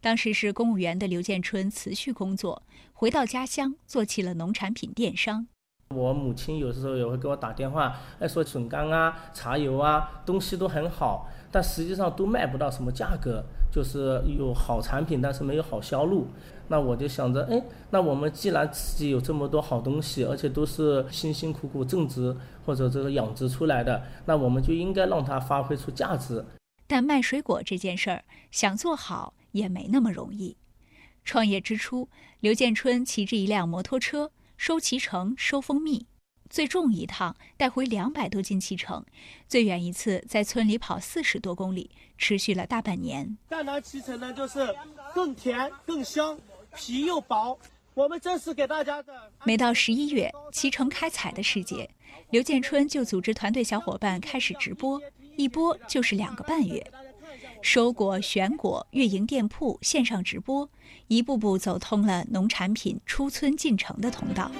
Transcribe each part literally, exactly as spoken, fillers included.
当时是公务员的刘建春辞去工作，回到家乡做起了农产品电商。 我母亲有时候也会给我打电话，哎，说笋干啊、茶油啊，东西都很好，但实际上都卖不到什么价格，就是有好产品，但是没有好销路。那我就想着，哎，那我们既然自己有这么多好东西，而且都是辛辛苦苦种植或者这个养殖出来的，那我们就应该让它发挥出价值。 但卖水果这件事儿，想做好也没那么容易。创业之初，刘建春骑着一辆摩托车，收脐橙、收蜂蜜，最重一趟带回两百多斤脐橙，最远一次在村里跑四十多公里，持续了大半年。 赣南脐橙呢，就是更甜、更香，皮又薄。我们这是给大家的。 每到十一月，脐橙开采的时节，刘建春就组织团队小伙伴开始直播，一播就是两个半月。收果、选果、运营店铺、线上直播，一步步走通了农产品出村进城的通道。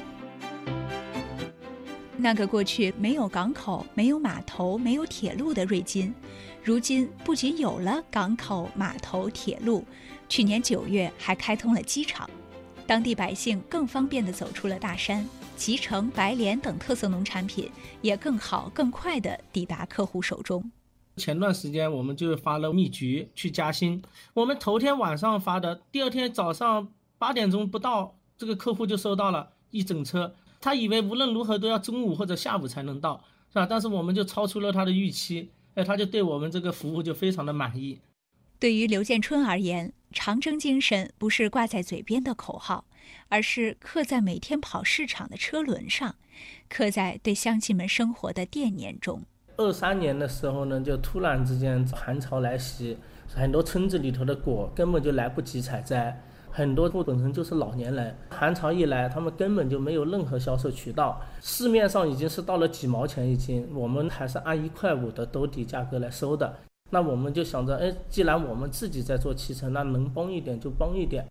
那个过去没有港口、没有码头、没有铁路的瑞金，如今不仅有了港口、码头、铁路，去年九月还开通了机场，当地百姓更方便地走出了大山，脐橙、白莲等特色农产品也更好、更快地抵达客户手中。 前段时间我们就发了蜜橘去嘉兴，我们头天晚上发的，第二天早上八点钟不到，这个客户就收到了一整车。他以为无论如何都要中午或者下午才能到，是吧？但是我们就超出了他的预期，哎，他就对我们这个服务就非常的满意。 对于刘建春而言，长征精神不是挂在嘴边的口号，而是刻在每天跑市场的车轮上，刻在对乡亲们生活的惦念中。 二三年的时候呢，就突然之间寒潮来袭，很多村子里头的果根本就来不及采摘，很多户本身就是老年人，寒潮一来，他们根本就没有任何销售渠道，市面上已经是到了几毛钱一斤，我们还是按一块五的兜底价格来收的。那我们就想着，哎，既然我们自己在做脐橙，那能帮一点就帮一点。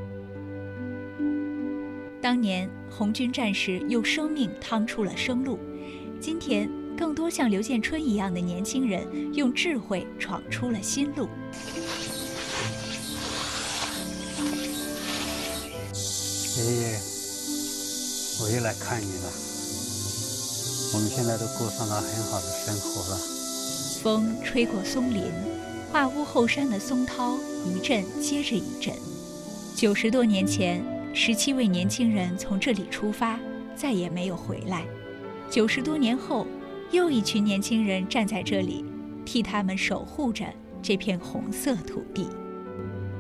当年红军战士用生命趟出了生路，今天更多像刘建春一样的年轻人用智慧闯出了新路。 爷爷，我又来看你了。我们现在都过上了很好的生活了。 风吹过松林，画屋后山的松涛一阵接着一阵。九十多年前，十七位年轻人从这里出发，再也没有回来。九十多年后，又一群年轻人站在这里，替他们守护着这片红色土地。